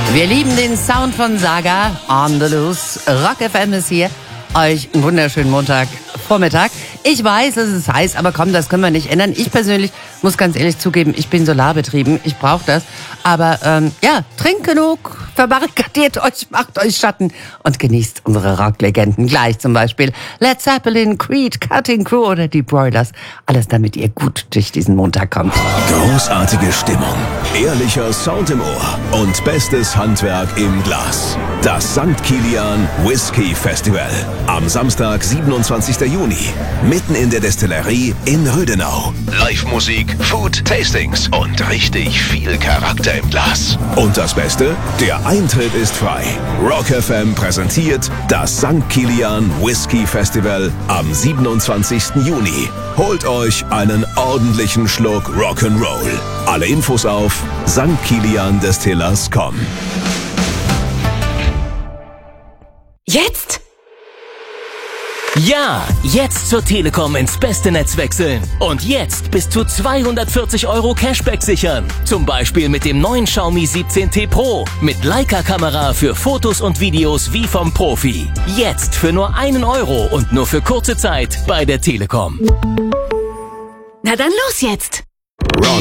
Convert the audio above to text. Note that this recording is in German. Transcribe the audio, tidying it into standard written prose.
Wir lieben den Sound von Saga, On the Loose. Rock FM ist hier. Euch einen wunderschönen Montagvormittag. Ich weiß, es ist heiß, aber komm, das können wir nicht ändern. Ich persönlich muss ganz ehrlich zugeben, ich bin solarbetrieben, ich brauche das. Aber trinkt genug, verbarrikadiert euch, macht euch Schatten und genießt unsere Rocklegenden. Gleich zum Beispiel Led Zeppelin, Creed, Cutting Crew oder die Broilers. Alles, damit ihr gut durch diesen Montag kommt. Großartige Stimmung, ehrlicher Sound im Ohr und bestes Handwerk im Glas. Das St. Kilian Whisky Festival. Am Samstag, 27. Juni. Mitten in der Destillerie in Rödenau. Live-Musik, Food, Tastings und richtig viel Charakter im Glas. Und das Beste? Der Eintritt ist frei. Rock FM präsentiert das St. Kilian Whisky Festival am 27. Juni. Holt euch einen ordentlichen Schluck Rock'n'Roll. Alle Infos auf stkiliandestillers.com. Jetzt? Ja, jetzt zur Telekom ins beste Netz wechseln. Und jetzt bis zu 240 € Cashback sichern. Zum Beispiel mit dem neuen Xiaomi 17T Pro. Mit Leica-Kamera für Fotos und Videos wie vom Profi. Jetzt für nur 1 Euro und nur für kurze Zeit bei der Telekom. Na dann los jetzt!